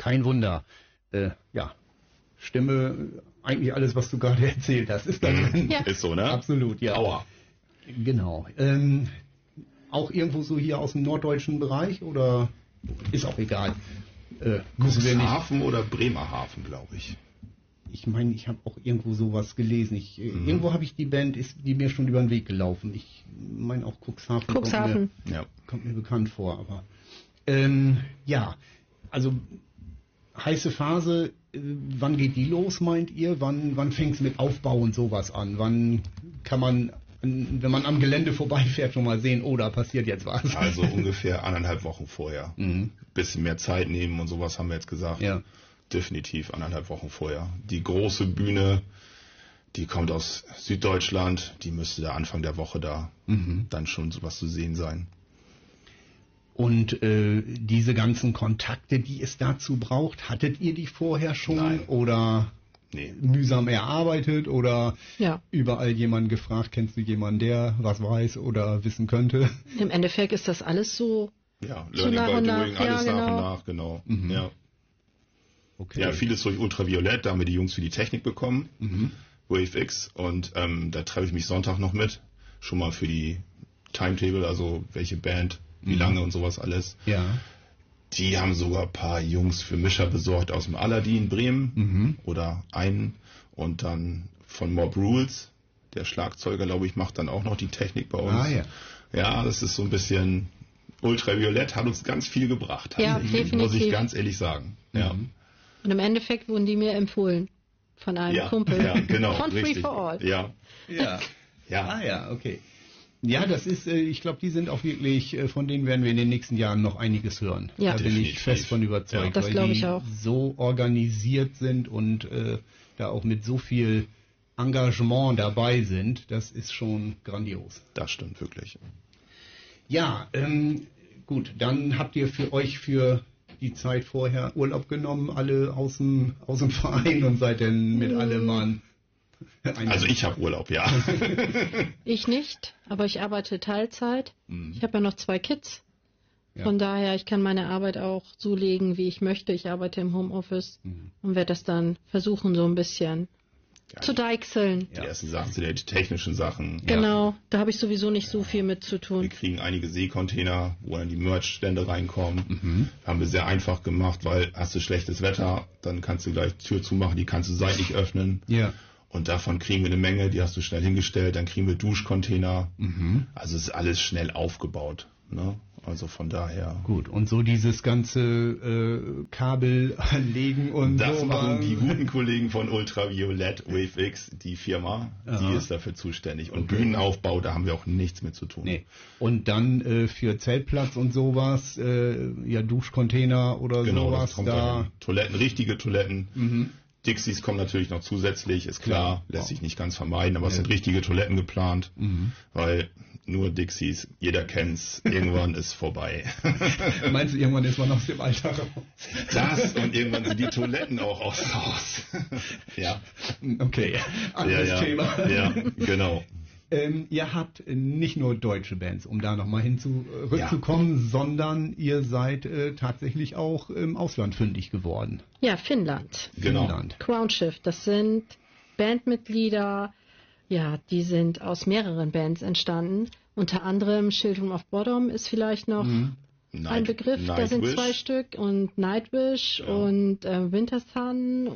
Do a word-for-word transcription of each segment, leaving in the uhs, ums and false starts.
kein Wunder. Äh, ja, Stimme, eigentlich alles, was du gerade erzählt hast, ist da drin. Ja. Ist so, ne? Absolut, ja. Aua. Genau. Ähm, auch irgendwo so hier aus dem norddeutschen Bereich oder ist auch egal? Äh, müssen wir nicht. Hafen oder Bremerhaven, glaube ich. Ich meine, ich habe auch irgendwo sowas gelesen. Ich, mhm. Irgendwo habe ich die Band, ist die mir schon über den Weg gelaufen. Ich meine auch Cuxhaven. Cuxhaven. Kommt mir, Ja. kommt mir bekannt vor. Aber ähm, ja, also heiße Phase, äh, wann geht die los, meint ihr? Wann, wann fängt es mit Aufbau und sowas an? Wann kann man, wenn man am Gelände vorbeifährt, schon mal sehen, oh, da passiert jetzt was? Also ungefähr anderthalb Wochen vorher. Mhm. Bisschen mehr Zeit nehmen und sowas haben wir jetzt gesagt. Ja. Definitiv anderthalb Wochen vorher. Die große Bühne, die kommt aus Süddeutschland, die müsste da Anfang der Woche da mhm. dann schon sowas zu sehen sein. Und äh, diese ganzen Kontakte, die es dazu braucht, hattet ihr die vorher schon? Nein. Oder nee. mühsam erarbeitet oder ja. überall jemanden gefragt, kennst du jemanden, der was weiß oder wissen könnte? Im Endeffekt ist das alles so, ja, so Learning nach by und Doing, nach. alles Ja, nach genau. und nach, genau. Mhm. Ja. Okay. Ja, vieles durch Ultraviolett, da haben wir die Jungs für die Technik bekommen, Mhm. WaveX, und ähm, da treffe ich mich Sonntag noch mit, schon mal für die Timetable, also welche Band, wie Mhm. lange und sowas alles. Ja. Die haben sogar ein paar Jungs für Mischer besorgt aus dem Aladdin Bremen Mhm. oder einen, und dann von Mob Rules, der Schlagzeuger, glaube ich, macht dann auch noch die Technik bei uns. Ah, ja. Ja, das ist so ein bisschen, Ultraviolett hat uns ganz viel gebracht, Ja, muss definitiv. ich ganz ehrlich sagen. Ja. Mhm. Und im Endeffekt wurden die mir empfohlen von einem Ja, Kumpel. ja, genau, Von Free richtig. for All. Ja, Ja. ja. Ah ja, okay. Ja, das ist, äh, ich glaube, die sind auch wirklich, äh, von denen werden wir in den nächsten Jahren noch einiges hören. Ja. Da bin ich Definitiv. fest von überzeugt, Ja, das weil glaube die ich auch. so organisiert sind und äh, da auch mit so viel Engagement dabei sind. Das ist schon grandios. Das stimmt wirklich. Ja, ähm, gut, dann habt ihr für euch für die Zeit vorher Urlaub genommen, alle aus dem, aus dem Verein, und seid dann mit allem Mann. Also ich habe Urlaub, ja. Ich nicht, aber ich arbeite Teilzeit. Mhm. Ich habe ja noch zwei Kids. Ja. Von daher, ich kann meine Arbeit auch so legen, wie ich möchte. Ich arbeite im Homeoffice Mhm. und werde das dann versuchen, so ein bisschen Ja. zu deichseln. Die ersten Sachen sind ja die technischen Sachen. Genau, da habe ich sowieso nicht so viel mit zu Wir tun. kriegen einige Seekontainer, wo dann die Merch-Stände reinkommen. Mhm. Haben wir sehr einfach gemacht, weil hast du schlechtes Wetter, dann kannst du gleich die Tür zumachen, die kannst du seitlich öffnen. Ja. Und davon kriegen wir eine Menge, die hast du schnell hingestellt. Dann kriegen wir Duschcontainer. Mhm. Also es ist alles schnell aufgebaut. Ne? Also von daher. Gut, und so dieses ganze äh, Kabel anlegen und Das so machen war- die guten Kollegen von Ultraviolett, WaveX, die Firma, Aha. die ist dafür zuständig. Und Okay. Bühnenaufbau, da haben wir auch nichts mit zu tun. Nee. Und dann äh, für Zeltplatz und sowas, äh, ja, Duschcontainer oder Genau, sowas das kommt da. dann. Toiletten, richtige Toiletten. Mhm. Dixies kommen natürlich noch zusätzlich, ist klar, Klar. lässt Wow. sich nicht ganz vermeiden, aber es Nee. sind richtige Toiletten geplant, Mhm. weil nur Dixies, jeder kennt's, irgendwann ist vorbei. Meinst du, irgendwann ist man aus dem Alter raus? Das und irgendwann sind die Toiletten auch aus Haus. Ja, Okay, ja, anderes ja, Thema. ja, genau. Ähm, ihr habt nicht nur deutsche Bands, um da nochmal hinzurückzukommen, Ja. sondern ihr seid äh, tatsächlich auch im Ausland fündig geworden. Ja, Finnland. Genau. Finnland. Crownshift, das sind Bandmitglieder, ja, die sind aus mehreren Bands entstanden. Unter anderem Children of Bodom ist vielleicht noch Mhm. ein Night- Begriff, da sind Nightwish. zwei Stück, und Nightwish Ja. und äh, Winter Sun.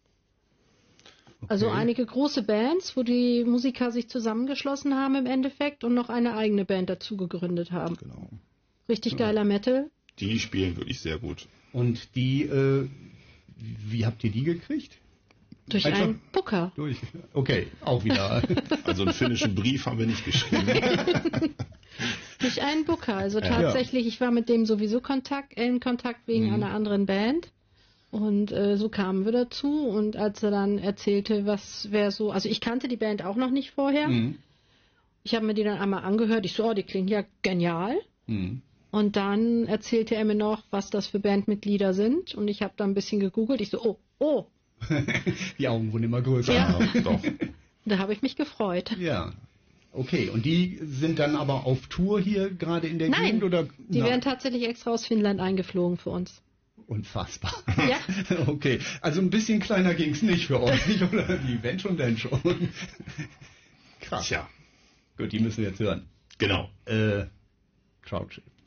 Also Okay. einige große Bands, wo die Musiker sich zusammengeschlossen haben im Endeffekt und noch eine eigene Band dazu gegründet haben. Genau. Richtig geiler Metal. Die spielen wirklich sehr gut. Und die, äh, wie habt ihr die gekriegt? Durch Einfach einen Booker. Durch. Okay, auch wieder. Also einen finnischen Brief haben wir nicht geschrieben. Durch einen Booker. Also Ja. tatsächlich, ich war mit dem sowieso Kontakt, in Kontakt wegen Mhm. einer anderen Band. Und äh, so kamen wir dazu. Und als er dann erzählte, was wäre so, also ich kannte die Band auch noch nicht vorher. Mhm. Ich habe mir die dann einmal angehört. Ich so, oh, die klingen ja genial. Mhm. Und dann erzählte er mir noch, was das für Bandmitglieder sind. Und ich habe da ein bisschen gegoogelt. Ich so, oh, oh. Die Augen wurden immer größer. Ja. Ja, doch. Da habe ich mich gefreut. Ja. Okay, und die sind dann aber auf Tour hier gerade in der Nein, Gegend? Oder? die Na. werden tatsächlich extra aus Finnland eingeflogen für uns. Unfassbar. Ja. Okay, also ein bisschen kleiner ging's nicht für euch, oder? Wie, wenn schon, denn schon. Krass. Tja. Gut, die müssen wir jetzt hören. Genau. Äh, Crowd Shape.